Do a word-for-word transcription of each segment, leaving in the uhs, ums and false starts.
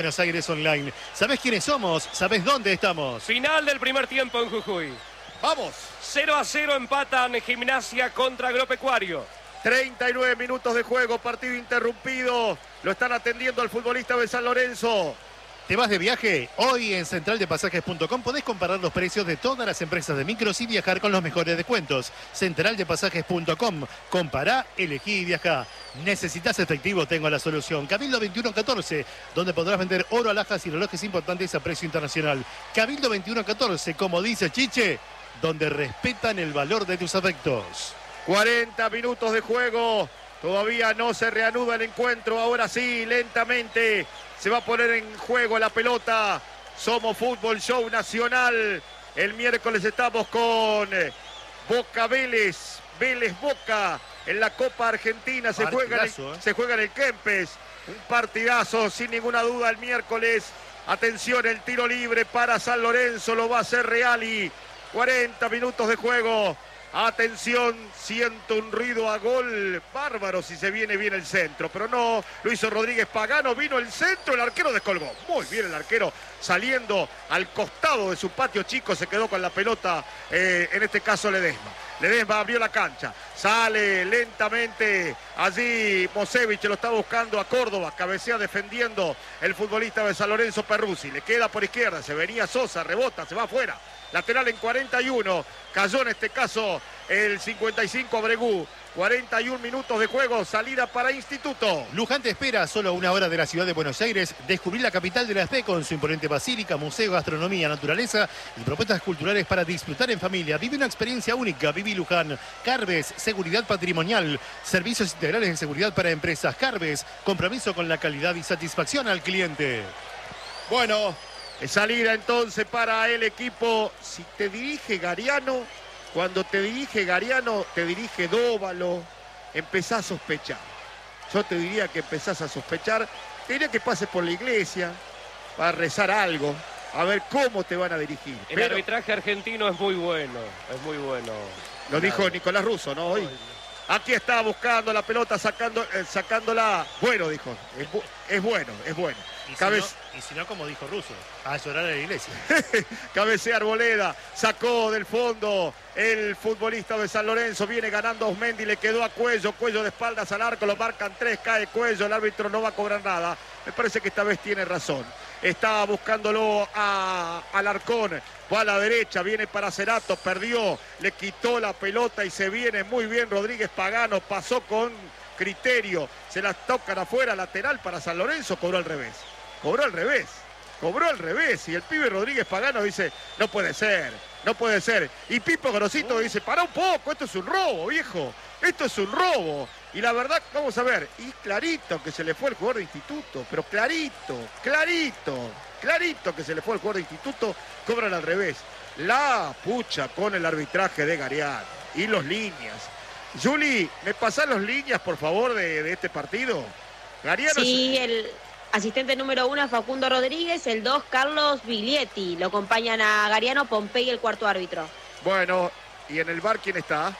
Buenos Aires Online. ¿Sabés quiénes somos? ¿Sabés dónde estamos? Final del primer tiempo en Jujuy. ¡Vamos! cero a cero empatan Gimnasia contra Agropecuario. treinta y nueve minutos de juego, partido interrumpido. Lo están atendiendo al futbolista de San Lorenzo. ¿Te vas de viaje? Hoy en central de pasajes punto com podés comparar los precios de todas las empresas de micros y viajar con los mejores descuentos. central de pasajes punto com. Compará, elegí y viajá. ¿Necesitas efectivo? Tengo la solución. Cabildo veintiuno catorce, donde podrás vender oro, alhajas y relojes importantes a precio internacional. Cabildo veintiuno catorce, como dice Chiche, donde respetan el valor de tus afectos. cuarenta minutos de juego. Todavía no se reanuda el encuentro. Ahora sí, lentamente se va a poner en juego la pelota. Somos Fútbol Show Nacional. El miércoles estamos con Boca Vélez. Vélez Boca en la Copa Argentina. Se juega, en el, eh. se juega en el Kempes. Un partidazo sin ninguna duda el miércoles. Atención, el tiro libre para San Lorenzo. Lo va a hacer Reali. cuarenta minutos de juego. Atención, siento un ruido a gol bárbaro si se viene bien el centro, pero no, lo hizo Rodríguez Pagano, vino el centro, el arquero descolgó. Muy bien el arquero saliendo al costado de su patio chico, se quedó con la pelota, eh, en este caso Ledesma. Ledesma abrió la cancha, sale lentamente allí Mosevich, lo está buscando a Córdoba, cabecea defendiendo el futbolista de San Lorenzo Perruzzi, le queda por izquierda, se venía Sosa, rebota, se va afuera. Lateral en cuarenta y uno, cayó en este caso el cincuenta y cinco Abregú. cuarenta y un minutos de juego, salida para Instituto. Luján te espera, solo a una hora de la ciudad de Buenos Aires. Descubrir la capital de la fe con su imponente basílica, museo, gastronomía, naturaleza y propuestas culturales para disfrutar en familia. Vive una experiencia única, viví Luján. Carves, seguridad patrimonial, servicios integrales de seguridad para empresas. Carves, compromiso con la calidad y satisfacción al cliente. Bueno, salida entonces para el equipo. Si te dirige Gariano, cuando te dirige Gariano, te dirige Dóvalo, empezás a sospechar. Yo te diría que empezás a sospechar. Te diría que pases por la iglesia para rezar algo, a ver cómo te van a dirigir. El Pero arbitraje argentino es muy bueno, es muy bueno. lo dijo Nicolás Russo, ¿no? Hoy. Aquí está buscando la pelota, sacando, eh, sacándola. Bueno, dijo. Es, bu es bueno, es bueno. Y si, Cabe... no, y si no, como dijo Russo, a llorar a la iglesia. Cabecea Arboleda, sacó del fondo el futbolista de San Lorenzo, viene ganando Osmendi, le quedó a Cuello, Cuello de espaldas al arco, lo marcan tres, cae Cuello, el árbitro no va a cobrar nada. Me parece que esta vez tiene razón. Estaba buscándolo a Alarcón, va a la derecha, viene para Cerato, perdió, le quitó la pelota y se viene muy bien Rodríguez Pagano, pasó con criterio, se las tocan afuera, lateral para San Lorenzo, cobró al revés. Cobró al revés, cobró al revés. Y el pibe Rodríguez Pagano dice, no puede ser, no puede ser. Y Pipo Grosito dice, pará un poco, esto es un robo, viejo. Esto es un robo. Y la verdad, vamos a ver, y clarito que se le fue el jugador de Instituto, pero clarito, clarito, clarito que se le fue el jugador de Instituto, cobran al revés. La pucha con el arbitraje de Gariano y los líneas. Juli, ¿me pasás los líneas, por favor, de, de este partido? Gariano Sí, es... el asistente número uno Facundo Rodríguez, el dos Carlos Biglietti. Lo acompañan a Gariano, Pompey, el cuarto árbitro. Bueno, ¿y en el bar quién está?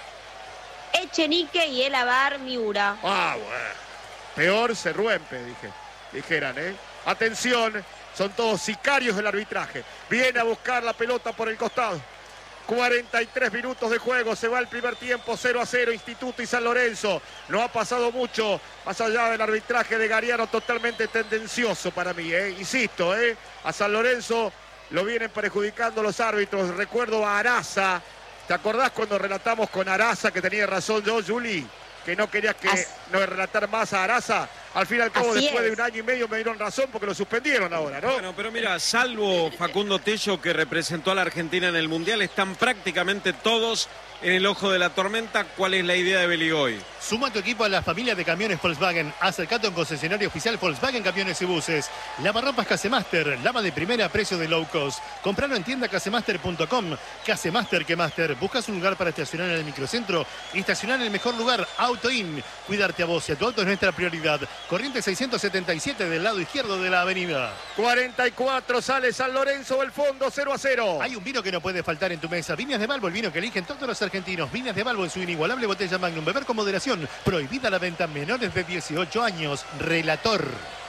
Echenique y el Abar Miura. Ah, bueno. Peor se ruempe, dije. Dijeran, ¿eh? Atención, son todos sicarios del arbitraje. Viene a buscar la pelota por el costado. cuarenta y tres minutos de juego, se va el primer tiempo, cero a cero, Instituto y San Lorenzo. No ha pasado mucho, más allá del arbitraje de Gariano, totalmente tendencioso para mí, ¿eh? Insisto, ¿eh? A San Lorenzo lo vienen perjudicando los árbitros. Recuerdo a Araza. ¿Te acordás cuando relatamos con Araza, que tenía razón yo, Juli? Que no querías que As... no relatar más a Araza. Al fin y al cabo, Así después es. de un año y medio me dieron razón porque lo suspendieron ahora, ¿no? Bueno, pero mira, salvo Facundo Tello, que representó a la Argentina en el Mundial, están prácticamente todos en el ojo de la tormenta. ¿Cuál es la idea de Beligoy? Suma tu equipo a la familia de camiones Volkswagen. Acercate a un concesionario oficial Volkswagen Camiones y Buses. Lavarropas Casemaster, lava de primera a precio de low cost. Compralo en tienda casemaster punto com. Casemaster que Master. ¿Buscas un lugar para estacionar en el microcentro? Y estacionar en el mejor lugar, Auto In. Cuidarte a vos y a tu auto es nuestra prioridad. Corrientes seiscientos setenta y siete del lado izquierdo de la avenida. cuarenta y cuatro, sale San Lorenzo del fondo, cero a cero. Hay un vino que no puede faltar en tu mesa. Viñas de Balbo, el vino que eligen todos los argentinos. Viñas de Balbo en su inigualable botella Magnum. Beber con moderación. Prohibida la venta a menores de dieciocho años. Relator.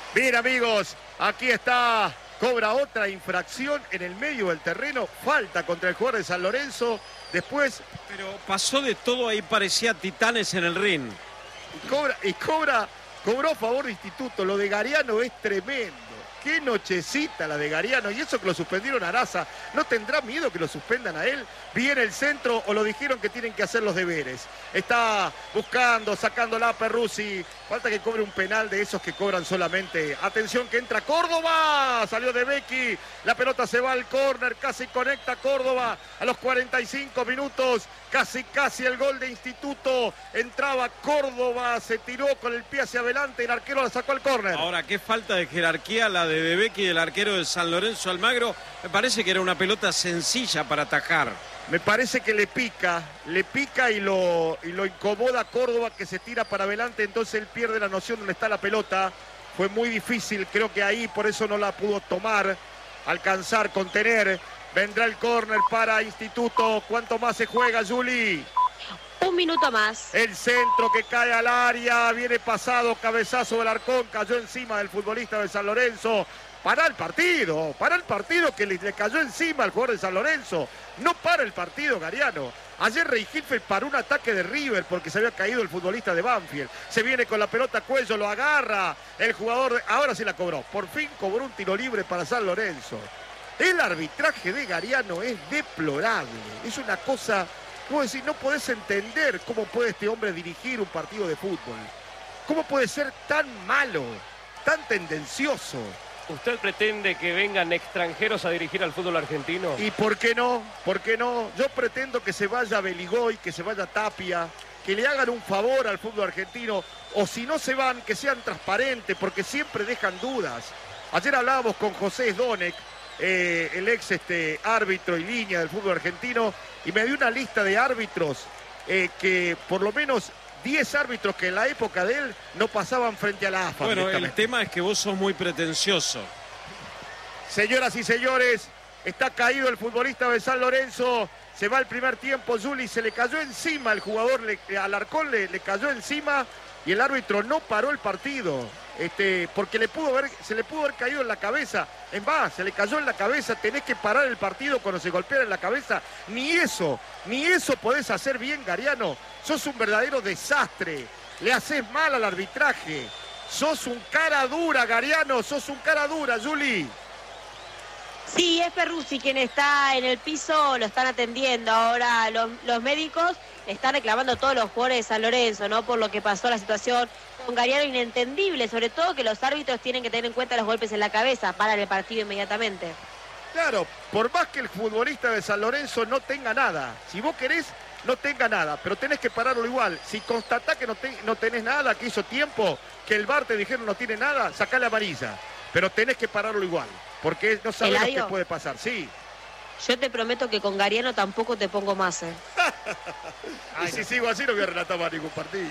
Bien, amigos, aquí está, cobra otra infracción en el medio del terreno, falta contra el jugador de San Lorenzo, después... Pero pasó de todo, ahí parecía Titanes en el ring. Y cobra, y cobra, cobró a favor de Instituto, lo de Gariano es tremendo. Qué nochecita la de Gariano, y eso que lo suspendieron a Araza. ¿No tendrá miedo que lo suspendan a él? Viene el centro o lo dijeron que tienen que hacer los deberes. Está buscando, sacándola a Perruzzi. Falta que cobre un penal de esos que cobran solamente. Atención que entra Córdoba. Salió de Becky. La pelota se va al córner. Casi conecta Córdoba a los cuarenta y cinco minutos. Casi, casi el gol de Instituto. Entraba Córdoba. Se tiró con el pie hacia adelante. El arquero la sacó al córner. Ahora, qué falta de jerarquía la de De Becky, el arquero de San Lorenzo Almagro. Me parece que era una pelota sencilla para atajar. Me parece que le pica, le pica y lo, y lo incomoda a Córdoba, que se tira para adelante, entonces él pierde la noción de dónde está la pelota. Fue muy difícil, creo que ahí por eso no la pudo tomar, alcanzar, contener. Vendrá el córner para Instituto. ¿Cuánto más se juega, Juli? Un minuto más. El centro que cae al área, viene pasado, cabezazo del Arcón, cayó encima del futbolista de San Lorenzo. Para el partido, para el partido que le, le cayó encima al jugador de San Lorenzo. No para el partido, Gariano. Ayer Rey Hilfeld paró un ataque de River porque se había caído el futbolista de Banfield. Se viene con la pelota a cuello, lo agarra el jugador. De... Ahora sí la cobró. Por fin cobró un tiro libre para San Lorenzo. El arbitraje de Gariano es deplorable. Es una cosa, como decir, no podés entender cómo puede este hombre dirigir un partido de fútbol. ¿Cómo puede ser tan malo, tan tendencioso? ¿Usted pretende que vengan extranjeros a dirigir al fútbol argentino? ¿Y por qué no? ¿Por qué no? Yo pretendo que se vaya Beligoy, que se vaya Tapia, que le hagan un favor al fútbol argentino, o si no se van, que sean transparentes, porque siempre dejan dudas. Ayer hablábamos con José Sdonek, eh, el ex este, árbitro y línea del fútbol argentino, y me dio una lista de árbitros eh, que por lo menos diez árbitros que en la época de él no pasaban frente a la A F A. Bueno, el tema es que vos sos muy pretencioso. Señoras y señores, está caído el futbolista de San Lorenzo. Se va el primer tiempo, Juli, se le cayó encima el jugador, le, Alarcón le, le cayó encima y el árbitro no paró el partido. Este, porque le pudo haber, se le pudo haber caído en la cabeza. En va, se le cayó en la cabeza, tenés que parar el partido cuando se golpea en la cabeza. Ni eso, ni eso podés hacer bien, Gariano. Sos un verdadero desastre. Le haces mal al arbitraje. Sos un cara dura, Gariano. Sos un cara dura, Juli. Sí, es Perruzzi quien está en el piso, lo están atendiendo. Ahora los, los médicos están reclamando a todos los jugadores de San Lorenzo, ¿no? Por lo que pasó la situación con Gariano, inentendible. Sobre todo que los árbitros tienen que tener en cuenta los golpes en la cabeza. Paran el partido inmediatamente. Claro, por más que el futbolista de San Lorenzo no tenga nada. Si vos querés, no tenga nada, pero tenés que pararlo igual. Si constatás que no, te, no tenés nada, que hizo tiempo, que el V A R te dijeron no tiene nada, sacá la amarilla. Pero tenés que pararlo igual, porque no sabés lo que puede pasar. Sí. Yo te prometo que con Gariano tampoco te pongo más, ¿eh? Y si sigo así no voy a relatar más ningún partido.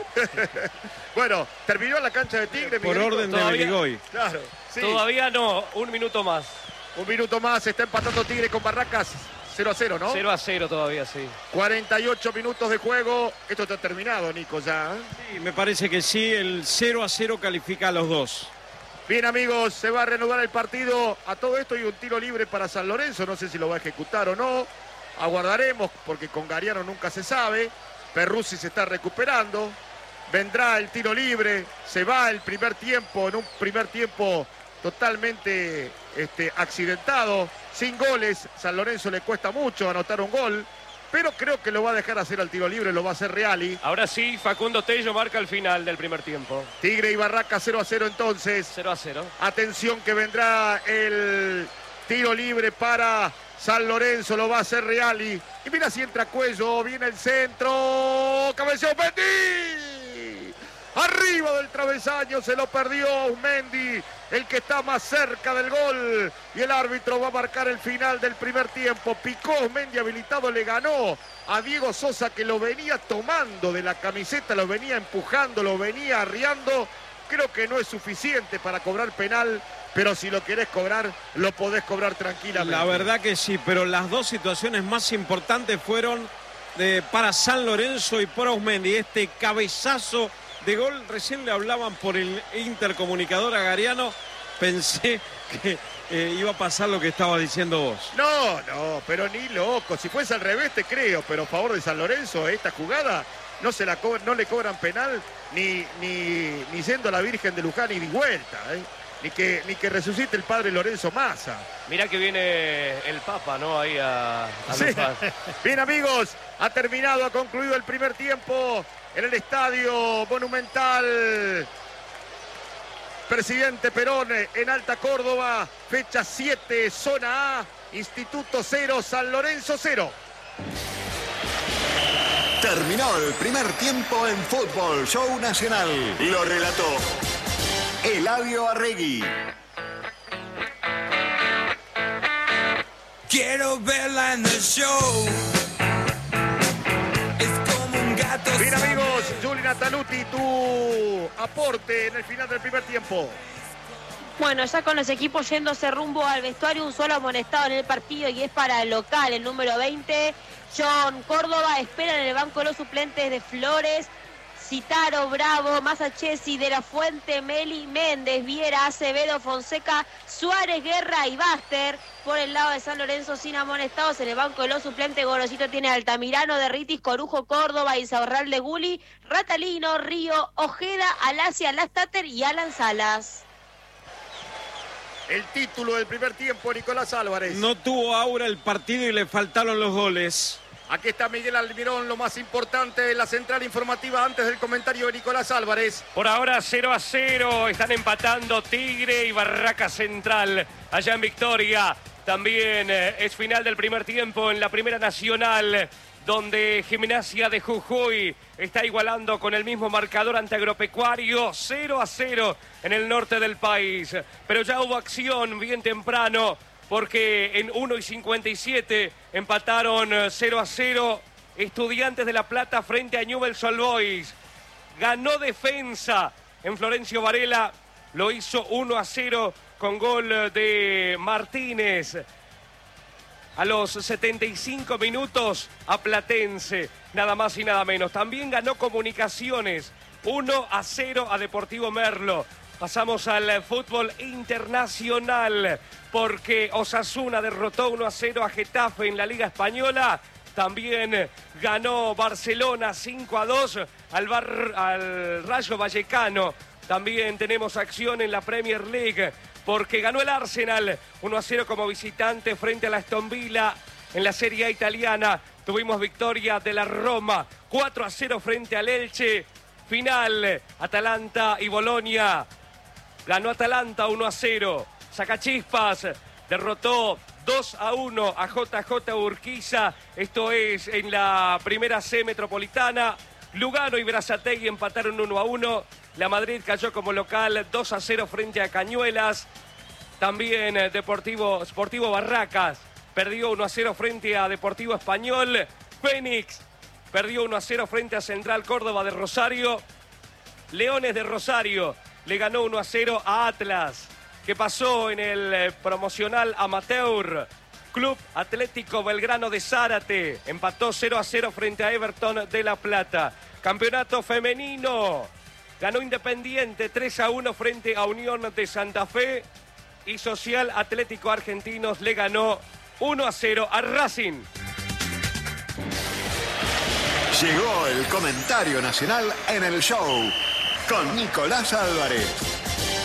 Bueno, terminó la cancha de Tigre. Por Miguelito. orden de Beligoy. Claro, sí. Todavía no, un minuto más. Un minuto más, está empatando Tigre con Barracas. cero a cero, ¿no? cero a cero todavía, sí. cuarenta y ocho minutos de juego. Esto está terminado, Nico, ya. ¿eh? Sí, me parece que sí, el cero a cero califica a los dos. Bien, amigos, se va a reanudar el partido. A todo esto hay un tiro libre para San Lorenzo. No sé si lo va a ejecutar o no. Aguardaremos, porque con Gariano nunca se sabe. Perruzzi se está recuperando. Vendrá el tiro libre. Se va el primer tiempo, en un primer tiempo totalmente este, accidentado. Sin goles. San Lorenzo le cuesta mucho anotar un gol. Pero creo que lo va a dejar hacer al tiro libre, lo va a hacer Reali. Ahora sí, Facundo Tello marca el final del primer tiempo. Tigre y Barraca cero a cero entonces. cero a cero. Atención que vendrá el tiro libre para San Lorenzo, lo va a hacer Reali. Y mira si entra Cuello, viene el centro. Cabeceó Mendy. Arriba del travesaño, se lo perdió Mendy, el que está más cerca del gol. Y el árbitro va a marcar el final del primer tiempo. Picó Mendy habilitado, le ganó a Diego Sosa, que lo venía tomando de la camiseta, lo venía empujando, lo venía arriando. Creo que no es suficiente para cobrar penal, pero si lo querés cobrar, lo podés cobrar tranquilamente. La verdad que sí, pero las dos situaciones más importantes fueron de, para San Lorenzo y para Osmendi. Este cabezazo de gol. Recién le hablaban por el intercomunicador a Gariano. Pensé que eh, iba a pasar lo que estaba diciendo vos. No, no, pero ni loco. Si fuese al revés te creo, pero a favor de San Lorenzo, esta jugada no, se la co no le cobran penal ni, ni, ni yendo a la Virgen de Luján y de vuelta, ¿eh? Ni que, ni que resucite el padre Lorenzo Massa. Mirá que viene el Papa, ¿no? Ahí a, a Sí. Luján. Bien, amigos, ha terminado, ha concluido el primer tiempo en el Estadio Monumental Presidente Perón en Alta Córdoba. Fecha siete, zona A, Instituto cero, San Lorenzo cero. Terminó el primer tiempo en Fútbol Show Nacional. Lo relató Eladio Arregui. Quiero verla en el show. Es como un gato. Bien, amigos, Juli Nataluti, tu aporte en el final del primer tiempo. Bueno, ya con los equipos yéndose rumbo al vestuario, un solo amonestado en el partido y es para el local, el número veinte. John Córdoba espera en el banco los suplentes de Flores, Citaro, Bravo, Masachesi, De la Fuente, Meli, Méndez, Viera, Acevedo, Fonseca, Suárez, Guerra y Baster. Por el lado de San Lorenzo sin amonestados, en el banco de los suplentes, Gorosito tiene a Altamirano, Derritis, Corujo, Córdoba, Insaurral de Guli, Ratalino, Río, Ojeda, Alacia, Lastater y Alan Salas. El título del primer tiempo, Nicolás Álvarez. No tuvo aura el partido y le faltaron los goles. Aquí está Miguel Almirón, lo más importante de la central informativa antes del comentario de Nicolás Álvarez. Por ahora cero a cero, están empatando Tigre y Barraca Central allá en Victoria. También eh, es final del primer tiempo en la Primera Nacional, donde Gimnasia de Jujuy está igualando con el mismo marcador ante Agropecuario, cero a cero en el norte del país. Pero ya hubo acción bien temprano, porque en uno y cincuenta y siete empataron cero a cero Estudiantes de La Plata frente a Newell's Old Boys. Ganó Defensa en Florencio Varela, lo hizo uno a cero con gol de Martínez. A los setenta y cinco minutos a Platense, nada más y nada menos. También ganó Comunicaciones, uno a cero a Deportivo Merlo. Pasamos al fútbol internacional, porque Osasuna derrotó uno a cero a Getafe en la Liga Española. También ganó Barcelona cinco a dos al, Bar, al Rayo Vallecano. También tenemos acción en la Premier League, porque ganó el Arsenal uno a cero como visitante frente a la Aston Villa en la Serie A italiana. Tuvimos victoria de la Roma, cuatro a cero frente al Elche. Final, Atalanta y Bolonia. Ganó Atalanta uno a cero. Sacachispas derrotó dos a uno a J J Urquiza. Esto es en la primera C metropolitana. Lugano y Berazategui empataron uno a uno. La Madrid cayó como local dos a cero frente a Cañuelas. También Deportivo Sportivo Barracas perdió uno a cero frente a Deportivo Español. Fénix perdió uno a cero frente a Central Córdoba de Rosario. Leones de Rosario le ganó uno a cero a Atlas. ¿Qué pasó en el promocional amateur? Club Atlético Belgrano de Zárate empató cero a cero frente a Everton de La Plata. Campeonato femenino. Ganó Independiente tres a uno frente a Unión de Santa Fe. Y Social Atlético Argentinos le ganó uno a cero a Racing. Llegó el comentario nacional en el show con Nicolás Álvarez.